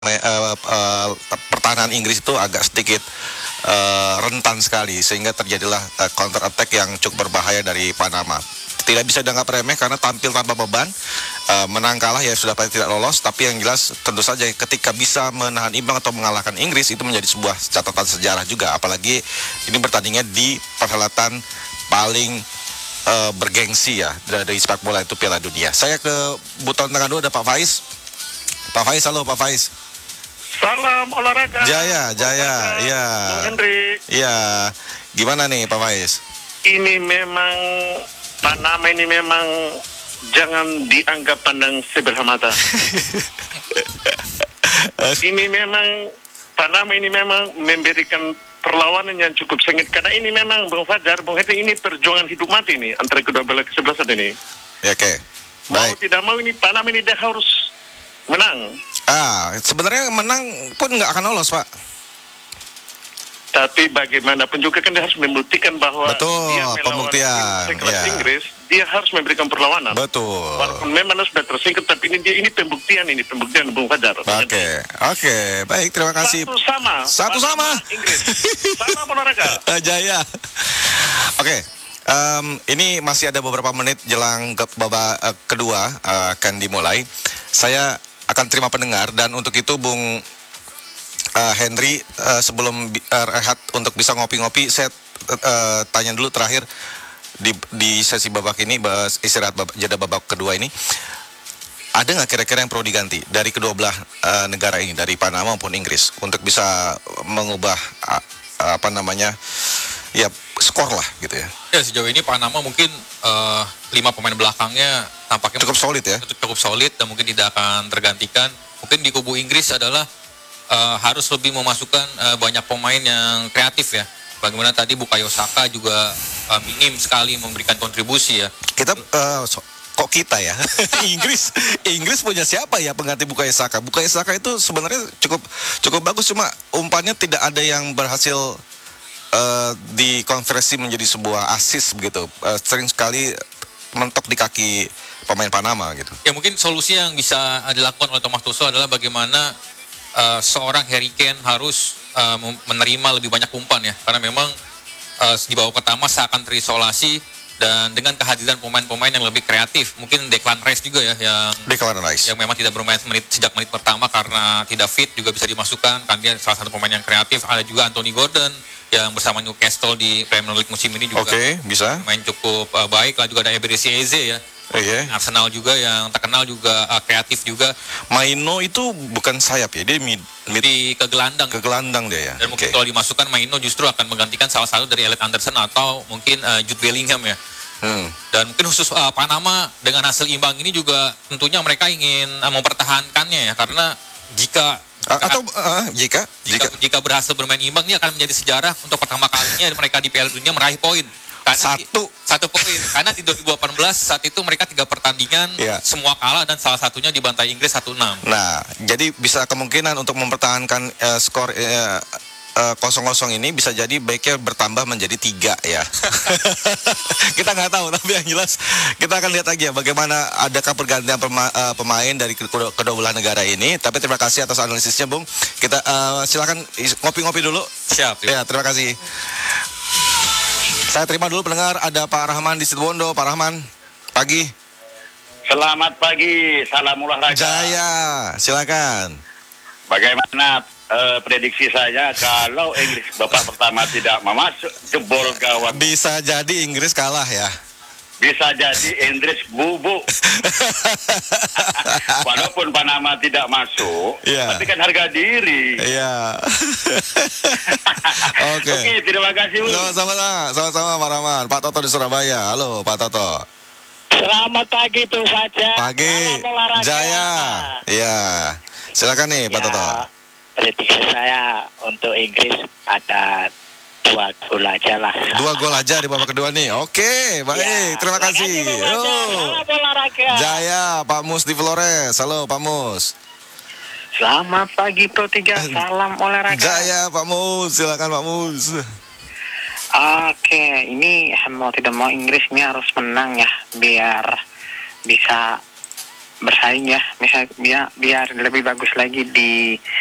pertahanan Inggris itu agak sedikit rentan sekali sehingga terjadilah counter attack yang cukup berbahaya dari Panama. Tidak bisa dianggap remeh karena tampil tanpa beban, menang kalah ya sudah pasti tidak lolos, tapi yang jelas tentu saja ketika bisa menahan imbang atau mengalahkan Inggris itu menjadi sebuah catatan sejarah juga, apalagi ini bertandingnya di perhelatan paling bergengsi ya dari sepak bola itu Piala Dunia. Saya ke buton tengah dulu ada Pak Faiz. Pak Faiz, halo Pak Faiz. Salam olahraga. Jaya, iya. Bung Henry. Iya. Gimana nih Pak Faiz? Ini memang Panama ini memang jangan dianggap pandang sebelah mata. Ini memang Panama ini memang memberikan perlawanan yang cukup sengit karena ini memang Bung Fajar, Bung Henry, ini perjuangan hidup mati nih antara kedua belah kesebelasan ini. Ya, oke. Mau Baik. tidak mau ini Panama ini dia harus menang. Sebenarnya menang pun nggak akan lolos, Pak. Tapi bagaimanapun juga kan dia harus membuktikan bahwa Betul, dia melawan pembuktian, sekelas ya. Inggris, dia harus memberikan perlawanan. Betul. Walaupun memang sudah tersingkir, tapi ini pembuktian Bung Fajar. Oke, baik, terima kasih. Satu sama. Inggris. Sama olahraga. Jaya. Oke. Ini masih ada beberapa menit jelang ke babak kedua akan dimulai. Saya akan terima pendengar dan untuk itu Bung Henry, sebelum rehat untuk bisa ngopi-ngopi, saya tanya dulu terakhir di sesi babak ini, istirahat jeda babak kedua ini, ada nggak kira-kira yang perlu diganti dari kedua belah negara ini, dari Panama maupun Inggris, untuk bisa mengubah ya skor lah gitu ya? Ya, sejauh ini Panama mungkin 5 pemain belakangnya tampaknya cukup solid ya? Cukup solid dan mungkin tidak akan tergantikan. Mungkin di kubu Inggris adalah harus lebih memasukkan banyak pemain yang kreatif ya. Bagaimana tadi Bukayo Saka juga minim sekali memberikan kontribusi ya. Kita kok kita ya? Inggris punya siapa ya pengganti Bukayo Saka? Bukayo Saka itu sebenarnya cukup bagus, cuma umpannya tidak ada yang berhasil dikonversi menjadi sebuah asis begitu. Sering sekali mentok di kaki pemain Panama gitu. Ya, mungkin solusi yang bisa dilakukan oleh Thomas Tuchel adalah bagaimana seorang Harry Kane harus menerima lebih banyak umpan ya, karena memang di babak pertama seakan terisolasi dan dengan kehadiran pemain-pemain yang lebih kreatif, mungkin Declan Rice juga ya yang memang tidak bermain sejak menit pertama karena tidak fit juga bisa dimasukkan, kan dia salah satu pemain yang kreatif. Ada juga Anthony Gordon yang bersama Newcastle di Premier League musim ini juga bisa main cukup baik. Lah juga ada Eberechi Eze ya. Arsenal juga yang terkenal juga kreatif juga. Maino itu bukan sayap ya, dia mid ke gelandang dia ya. Dan mungkin kalau dimasukkan Maino justru akan menggantikan salah satu dari Elliot Anderson atau mungkin Jude Bellingham ya. Dan mungkin khusus Panama dengan hasil imbang ini juga tentunya mereka ingin mempertahankannya ya, karena jika berhasil bermain imbang ini akan menjadi sejarah untuk pertama kalinya mereka di Piala Dunia meraih poin. Satu poin. Karena di 2018 saat itu mereka 3 pertandingan semua kalah dan salah satunya dibantai Inggris 1-6. Nah, jadi bisa kemungkinan untuk mempertahankan skor 0-0 ini bisa jadi baiknya bertambah menjadi 3 ya. Kita nggak tahu, tapi yang jelas kita akan lihat lagi ya bagaimana adakah pergantian pemain dari kedua belah negara ini. Tapi terima kasih atas analisisnya, Bung. Kita silakan ngopi-ngopi dulu. Siap. Ya, terima kasih. Saya terima dulu pendengar, ada Pak Rahman di Situbondo. Pak Rahman, pagi. Selamat pagi, salam olahraga. Jaya, silakan. Bagaimana prediksi saya kalau Inggris babak pertama tidak masuk jebol gawang? Bisa jadi Inggris kalah ya. Bisa jadi Inggris bubuk. Walaupun Panama tidak masuk, tapi kan harga diri. Iya. Oke, terima kasih. Sama-sama Pak Rahman. Pak Toto di Surabaya. Halo Pak Toto. Selamat pagi Bung Fajar. Pagi. Jaya. Iya. Silakan nih Pak Toto. Prediksi saya untuk Inggris ada 2 gol aja lah. 2 gol aja di babak kedua nih. Oke, baik. Terima kasih. Jaya, Pak Mus di Flores. Halo Pak Mus. Selamat pagi Pro 3. Salam olahraga. Jaya, Pak Mus. Silakan Pak Mus. Oke, ini mau tidak mau Inggris ini harus menang ya biar bisa bersaing ya, biar lebih bagus lagi di